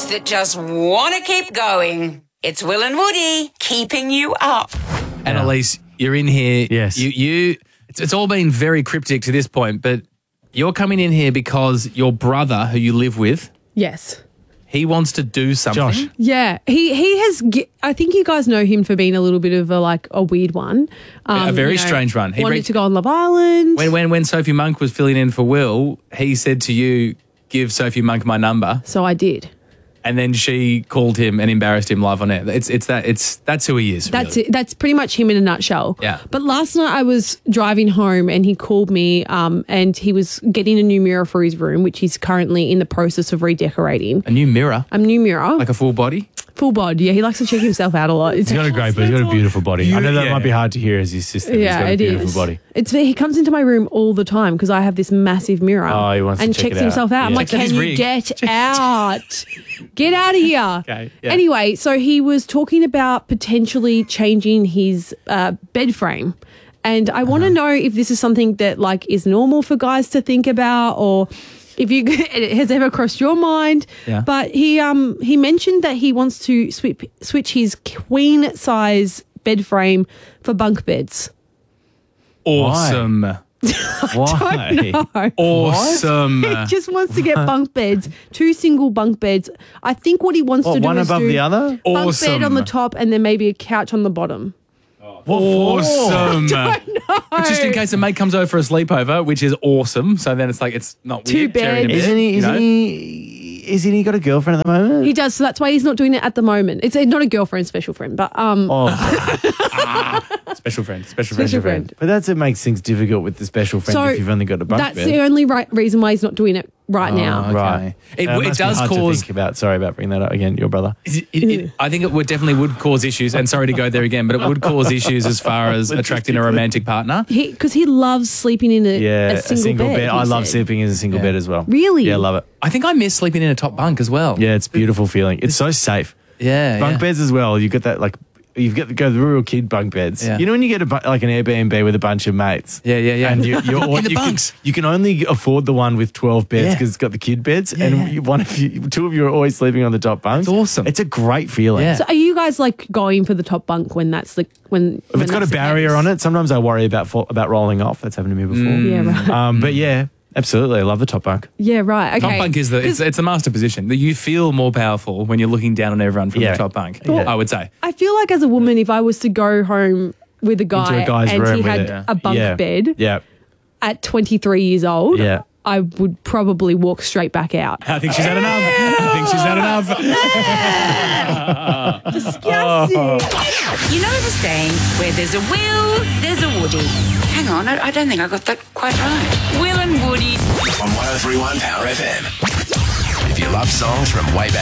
that just want to keep going. It's Will and Woody keeping you up. And Elise, you're in here. Yes. It's all been very cryptic to this point, but you're coming in here because your brother, who you live with, Yes. he wants to do something. Josh. Yeah, he has. I think you guys know him for being a little bit of a weird one, A very strange one. He wanted to go on Love Island. When Sophie Monk was filling in for Will, he said to you, "Give Sophie Monk my number," So I did. and then she called him and embarrassed him live on air. That's who he is. That's really. it. That's pretty much him in a nutshell. Yeah. But last night I was driving home and he called me and he was getting a new mirror for his room, which he's currently in the process of redecorating. A new mirror, A new mirror. like a full body. Full bod. Yeah, he likes to check himself out a lot. He's got a great body. He's got a beautiful body. I know that Yeah. might be hard to hear as his sister. He's Yeah, got a it beautiful is. body. He comes into my room all the time because I have this massive mirror. Oh, he wants to and check checks it out. himself out. I'm Yeah. like, Checks out can his you rig. get out? Get out of here. Okay, yeah. Anyway, so he was talking about potentially changing his bed frame. And I want to know if this is something that is normal for guys to think about, or if it has ever crossed your mind. Yeah. But he mentioned that he wants to switch his queen size bed frame for bunk beds. Awesome. Why? No. Awesome. He just wants to get bunk beds, 2 single bunk beds. I think what he wants to do One is above do the other? bunk Awesome. bed on the top and then maybe a couch on the bottom. Awesome. But just in case a mate comes over for a sleepover, which is awesome. So then it's not Two weird. sharing a beds. bed, Isn't he got a girlfriend at the moment? He does, so that's why he's not doing it at the moment. It's not a girlfriend, special friend, but Special friend. special friend. But it makes things difficult with the special friend So if you've only got a bunk that's bed. the only reason why he's not doing it right now. Okay. Right. It That must be does hard to cause. think about. Sorry about bringing that up again, your brother. I think it definitely would cause issues, and sorry to go there again, but it would cause issues as far as attracting a romantic partner. Because he loves sleeping in a single bed. I he love said. sleeping in a single bed as well. Really? Yeah, love it. I think I miss sleeping in a top bunk as well. Yeah, it's a beautiful feeling. It's so safe. Yeah. Bunk beds as well. You get that you've got to go the real kid bunk beds. Yeah. You know when you get an Airbnb with a bunch of mates. Yeah. And you're In the bunks. You can only afford the one with 12 beds Yeah. because it's got the kid beds, Yeah. and two of you are always sleeping on the top bunk. That's awesome. It's a great feeling. Yeah. So are you guys going for the top bunk when that's when If it's got a barrier on it, sometimes I worry about rolling off. That's happened to me before. Yeah, right. But yeah, absolutely, I love the top bunk. Yeah, right. Okay. Top bunk is it's a master position. You feel more powerful when you're looking down on everyone from Yeah. the top bunk. Yeah. I would say. I feel like as a woman, if I was to go home with a guy Into a guy's and room he with had it. a bunk bed Yeah. at 23 years old, Yeah. I would probably walk straight back out. I think she's had enough. Disgusting. You know the saying, where there's a Will, there's a Woody. Hang on, I don't think I got that quite right. Will and Woody. On 103.1 Power FM. If you love songs from way back